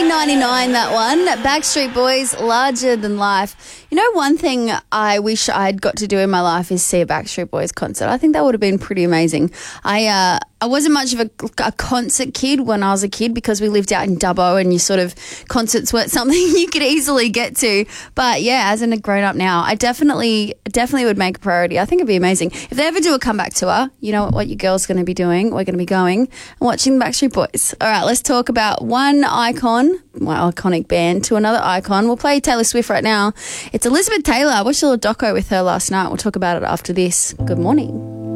1999, that one. Backstreet Boys, Larger Than Life. You know, one thing I wish I'd got to do in my life is see a Backstreet Boys concert. I think that would have been pretty amazing. I wasn't much of a concert kid when I was a kid because we lived out in Dubbo and concerts weren't something you could easily get to. But yeah, as a grown up now, I definitely would make a priority. I think it'd be amazing. If they ever do a comeback tour, you know what your girl's going to be doing? We're going to be going and watching the Backstreet Boys. All right, let's talk about one iconic band to another icon. We'll play Taylor Swift right now. It's Elizabeth Taylor. I watched a little doco with her last night. We'll talk about it after this. Good morning.